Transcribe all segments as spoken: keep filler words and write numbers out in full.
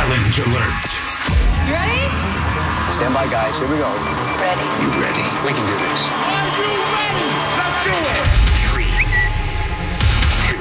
Challenge alert. You ready? Stand by, guys. Here we go. Ready. You ready? We can do this. Are you ready? Let's do it. Three, two,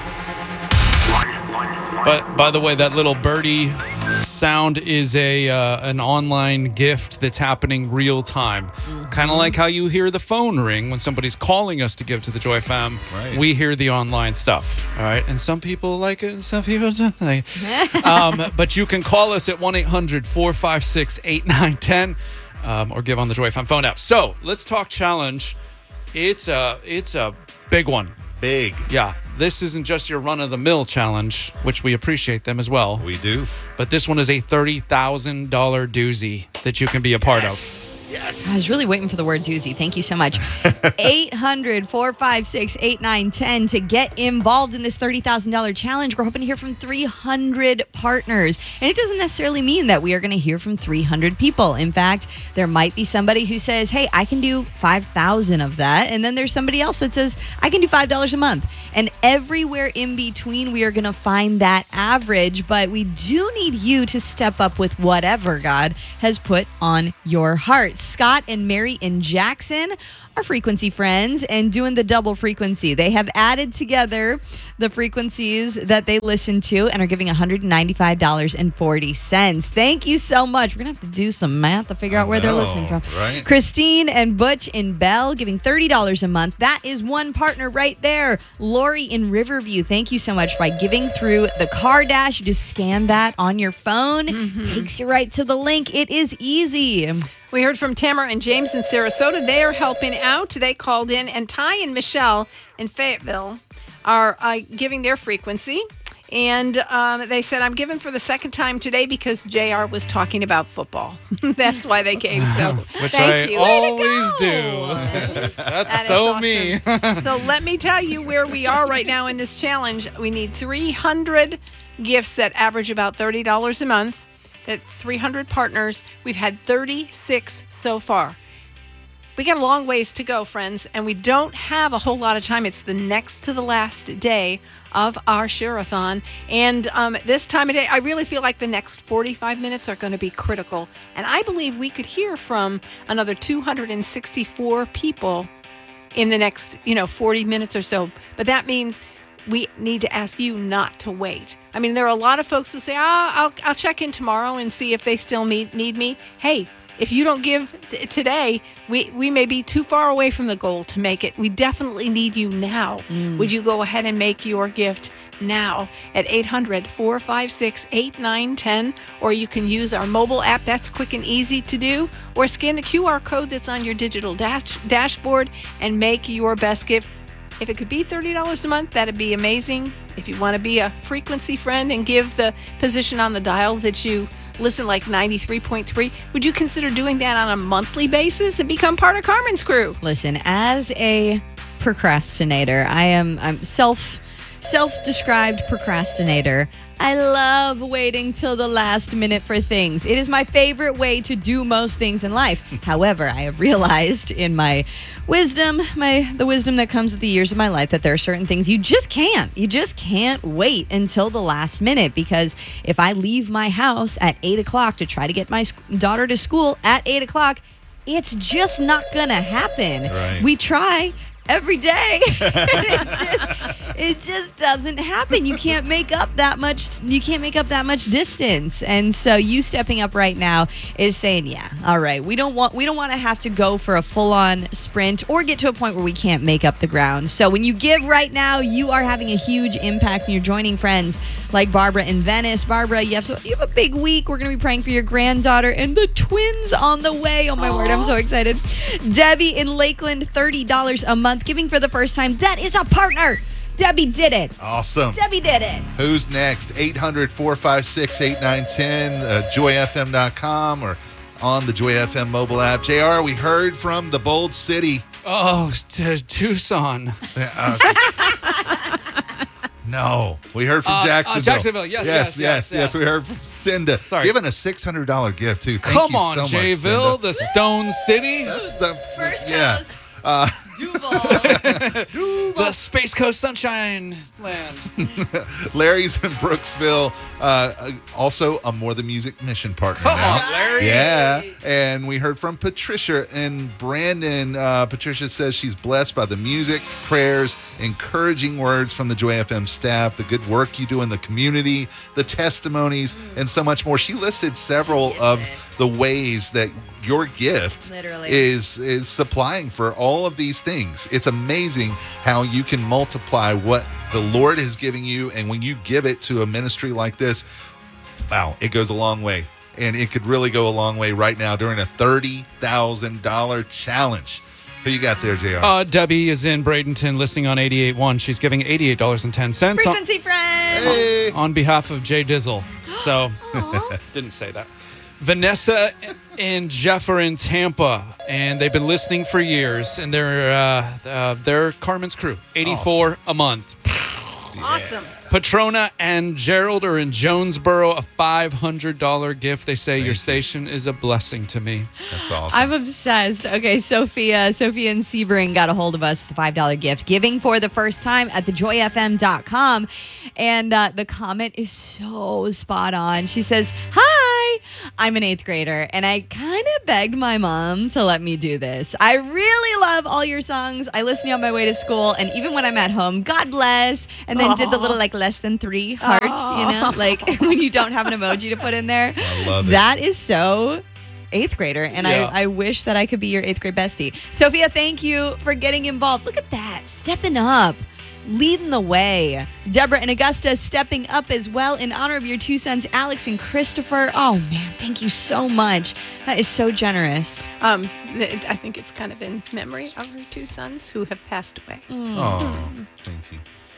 one, one, one. But by the way, that little birdie sound is a uh, an online gift that's happening real time. Mm-hmm. Kind of like how you hear the phone ring when somebody's calling us to give to the Joy Fam. Right. We hear the online stuff. All right. And some people like it and some people don't like it. um, but you can call us at one eight hundred four five six eight nine one zero um, or give on the Joy Fam phone app. So let's talk challenge. It's a, it's a big one. Big. Yeah, this isn't just your run-of-the-mill challenge, which we appreciate them as well. We do. But this one is a thirty thousand dollars doozy that you can be a part yes. of. Yes. I was really waiting for the word doozy. Thank you so much. eight hundred four five six eight nine one zero to get involved in this thirty thousand dollars challenge. We're hoping to hear from three hundred partners. And it doesn't necessarily mean that we are going to hear from three hundred people. In fact, there might be somebody who says, hey, I can do five thousand of that. And then there's somebody else that says, I can do five dollars a month. And everywhere in between, we are going to find that average. But we do need you to step up with whatever God has put on your heart. Scott and Mary in Jackson are frequency friends and doing the double frequency. They have added together the frequencies that they listen to and are giving one hundred ninety-five dollars and forty cents. Thank you so much. We're going to have to do some math to figure out where they're know, listening from. right? Christine and Butch in Bell giving thirty dollars a month. That is one partner right there. Lori in Riverview, thank you so much by giving through the Car Dash. You just scan that on your phone. Mm-hmm. Takes you right to the link. It is easy. We heard from Tamara and James in Sarasota. They are helping out. They called in. And Ty and Michelle in Fayetteville are uh, giving their frequency. And um, they said, I'm giving for the second time today because J R was talking about football. That's why they gave. So Which thank I you. Way to always go. do. That's That is so awesome. me. So let me tell you where we are right now in this challenge. We need three hundred gifts that average about thirty dollars a month. That's three hundred partners. We've had thirty-six so far. We got a long ways to go, friends, and we don't have a whole lot of time. It's the next to the last day of our share-a-thon. And um, this time of day, I really feel like the next forty-five minutes are going to be critical. And I believe we could hear from another two hundred sixty-four people in the next, you know, forty minutes or so. But that means we need to ask you not to wait. I mean, there are a lot of folks who say, ah, I'll, I'll check in tomorrow and see if they still need, need me. Hey, if you don't give th- today, we, we may be too far away from the goal to make it. We definitely need you now. Mm. Would you go ahead and make your gift now at eight hundred four five six eight nine one zero, or you can use our mobile app. That's quick and easy to do, or scan the Q R code that's on your digital dash- dashboard and make your best gift. If it could be thirty dollars a month, that'd be amazing. If you want to be a frequency friend and give the position on the dial that you listen like ninety-three point three, would you consider doing that on a monthly basis and become part of Carmen's crew? Listen, as a procrastinator, I am I'm self self-described procrastinator. I love waiting till the last minute for things. It is my favorite way to do most things in life. However, I have realized in my wisdom, my the wisdom that comes with the years of my life, that there are certain things you just can't. You just can't wait until the last minute, because if I leave my house at eight o'clock to try to get my sc- daughter to school at eight o'clock, it's just not gonna happen. Right. We try every day. it just it just doesn't happen. You can't make up that much you can't make up that much distance. And so you stepping up right now is saying, yeah, all right, we don't want we don't want to have to go for a full-on sprint or get to a point where we can't make up the ground. So when you give right now, you are having a huge impact, and you're joining friends like Barbara in Venice. Barbara, you have so, you have a big week. We're going to be praying for your granddaughter and the twins on the way. Oh my Aww. Word, I'm so excited. Debbie in Lakeland, thirty dollars a month, giving for the first time. That is a partner. Debbie did it. Awesome. Debbie did it. Who's next? eight hundred four five six eight nine one zero, uh, joy f m dot com, or on the Joy F M mobile app. J R, we heard from the Bold City. Oh, t- Tucson. Uh, no. We heard from Uh, uh, Jacksonville. Jacksonville, yes, yes, yes, yes, yes. We heard from Cinda. Sorry. Giving a six hundred dollars gift, too. Thank Come you on, so much, Jayville, Cinda. the Stone City. That's the First yeah. coast. Uh, The Space Coast Sunshine Land. Larry's in Brooksville. Uh, also, a More Than Music mission partner Come now. on, Larry. Yeah, and we heard from Patricia and Brandon. Uh, Patricia says she's blessed by the music, prayers, encouraging words from the Joy F M staff, the good work you do in the community, the testimonies, and so much more. She listed several of the ways that your gift Literally. is is supplying for all of these things. It's amazing how you can multiply what the Lord is giving you, and when you give it to a ministry like this, wow, it goes a long way. And it could really go a long way right now during a thirty thousand dollars challenge. Who you got there, J R? Uh, Debbie is in Bradenton listening on eighty-eight point one. She's giving eighty-eight dollars and ten cents on, Frequency friend. Hey. on behalf of Jay Dizzle. So, didn't say that. Vanessa and Jeff are in Tampa, and they've been listening for years, and they're uh, uh, they're Carmen's crew, eighty-four a month. Awesome. Patrona and Gerald are in Jonesboro, a five hundred dollars gift. They say Thank your you. station is a blessing to me. That's awesome. I'm obsessed. Okay, Sophia, Sophia and Sebring got a hold of us with a five dollar gift, giving for the first time at the joy f m dot com. And uh, the comment is so spot on. She says, "Hi, I'm an eighth grader, and I kind of begged my mom to let me do this. I really love all your songs. I listen to you on my way to school, and even when I'm at home, God bless." And then did the little like less than three hearts, you know, like when you don't have an emoji to put in there. I love it. That is so eighth grader, and Yeah. I, I wish that I could be your eighth grade bestie. Sophia, thank you for getting involved. Look at that, stepping up, leading the way. Deborah and Augusta stepping up as well in honor of your two sons, Alex and Christopher. Oh man, thank you so much. That is so generous. Um, th- I think it's kind of in memory of her two sons who have passed away. Oh, thank you.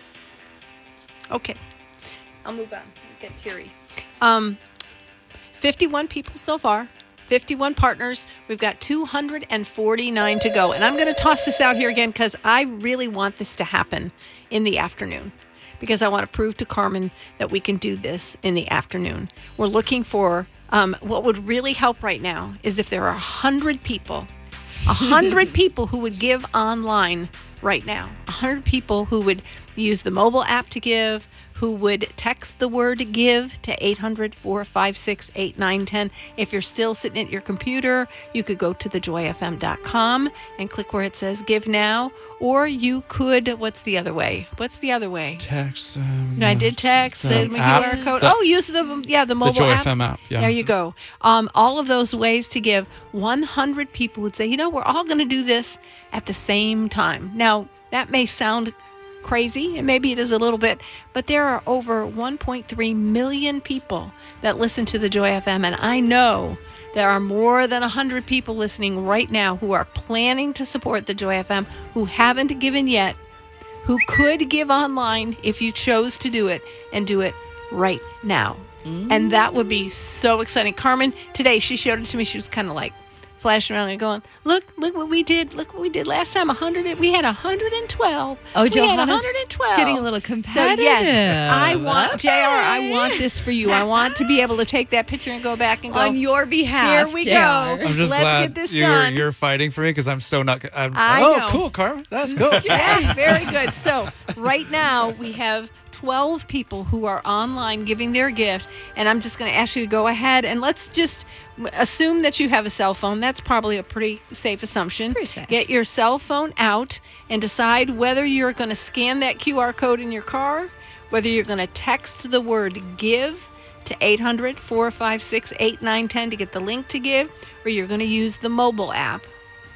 Okay, I'll move on. Get teary. Um, fifty-one people so far. fifty-one partners. We've got two hundred forty-nine to go. And I'm going to toss this out here again because I really want this to happen in the afternoon, because I want to prove to Carmen that we can do this in the afternoon. We're looking for um, what would really help right now is if there are one hundred people, one hundred people who would give online right now, one hundred people who would use the mobile app to give, who would text the word give to eight hundred, four five six, eight nine one zero. If you're still sitting at your computer, you could go to the joy f m dot com and click where it says give now, or you could, what's the other way? What's the other way? Text. Um, I did text the, the Q R app. code. The- oh, use the, yeah, the mobile Joy app. F M app, yeah. There you go. Um, all of those ways to give. one hundred people would say, you know, we're all going to do this at the same time. Now, that may sound crazy, and maybe it is a little bit, but there are over one point three million people that listen to the Joy F M, and I know there are more than one hundred people listening right now who are planning to support the Joy F M, who haven't given yet, who could give online if you chose to do it, and do it right now. Mm. And that would be so exciting. Carmen, today, she showed it to me. She was kind of like flashing around and going, look, look what we did. Look what we did last time. one hundred, we had one hundred twelve. Oh, we had Johanna's one hundred twelve. getting a little So competitive. yes, I want, Okay. J R, I want this for you. I want to be able to take that picture and go back and go, on your behalf. here we J R. go. I'm just Let's glad get this you're, done. you're fighting for me because I'm so not. I'm, I oh, know. cool, Carmen. That's cool. Yeah, very good. So right now we have twelve people who are online giving their gift, and I'm just going to ask you to go ahead and let's just assume that you have a cell phone. That's probably a pretty safe assumption. Pretty safe. Get your cell phone out and decide whether you're going to scan that Q R code in your car, whether you're going to text the word give to eight hundred, four five six, eight nine one zero to get the link to give, or you're going to use the mobile app.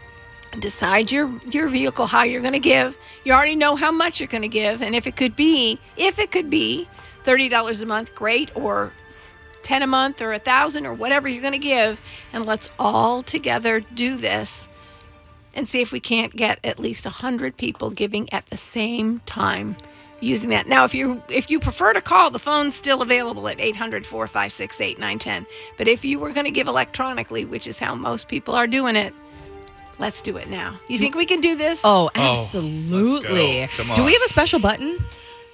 Decide your your vehicle how you're going to give. You already know how much you're going to give, and if it could be, if it could be thirty dollars a month, great, or ten a month, or a thousand, or whatever you're going to give, and let's all together do this and see if we can't get at least a hundred people giving at the same time using that. Now, if you if you prefer to call, the phone's still available at eight hundred, four five six, eight nine one zero. But if you were going to give electronically, which is how most people are doing it, let's do it now. You think we can do this? Oh, Oh, absolutely. let's go. Come Do on. we have a special button?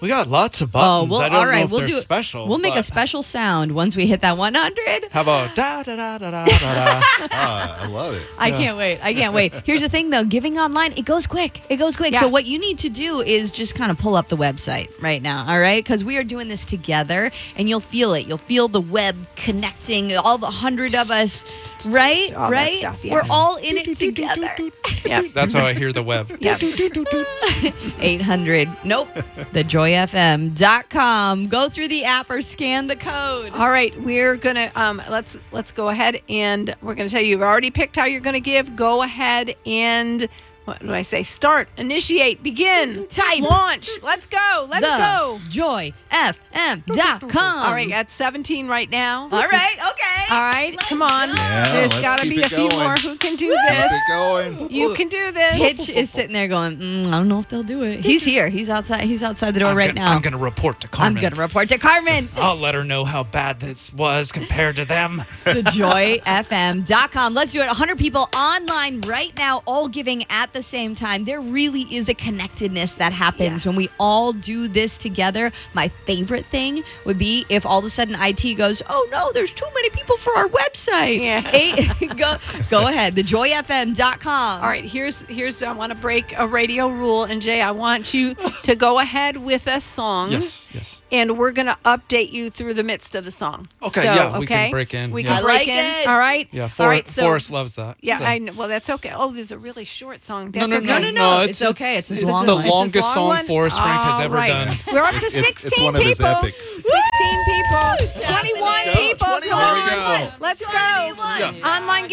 We got lots of Oh, buttons. well, I don't all know right. if We'll they're do special. We'll make a but- special sound once we hit that one hundred. How about da da da da da da da? Ah, I love it. I can't wait. I can't wait. Here's the thing, though. Giving online, it goes quick. It goes quick. Yeah. So what you need to do is just kind of pull up the website right now, all right? Because we are doing this together, and you'll feel it. You'll feel the web connecting all the hundred of us, right? All that right? stuff, yeah. We're all in it together. Yep. That's how I hear the web. Yep. eight hundred. Nope. the joy f m dot com. Go through the app or scan the code. All right, we're gonna um, let's let's go ahead and we're gonna tell you you've already picked how you're gonna give. Go ahead and what do I say? Start, initiate, begin, Type. launch. Let's go. Let's the go. joy f m dot com. All right, at seventeen right now. All right. Okay. All right, come on. Yeah, There's let's got to keep be it a few going. more who can do Keep this. it going. You can do this. Hitch is sitting there going, mm, I don't know if they'll do it. He's here. He's outside. He's outside the door I'm right gonna, now. I'm going to report to I'm Carmen. gonna report to Carmen. I'll let her know how bad this was compared to them. the joy f m dot com. Let's do it. one hundred people online right now, all giving at the same time. There really is a connectedness that happens Yeah. when we all do this together. My favorite thing would be if all of a sudden I T goes, oh no, there's too many people for our website. Yeah. Eight, go, go ahead. the joy f m dot com. All right, here's here's I want to break a radio rule, and Jay, I want you to go ahead with a song. Yes, yes. And we're gonna update you through the midst of the song. Okay, So, yeah, we can okay? break in, We yeah. can I break like in. it. All right. Yeah, All For- right. So Forrest loves that. yeah, so. I know. Well, that's okay. Oh, there's a really short song. No, That's no, okay. no, No, no, no. It's okay. It's his long the one. It's his longest long song one? Forrest Frank has All ever right. done. We're up to It's- it's- sixteen it's one of his people. epics. sixteen people. twenty-one Let's people. go. Come Here we on. go. Let's go. twenty-one. Online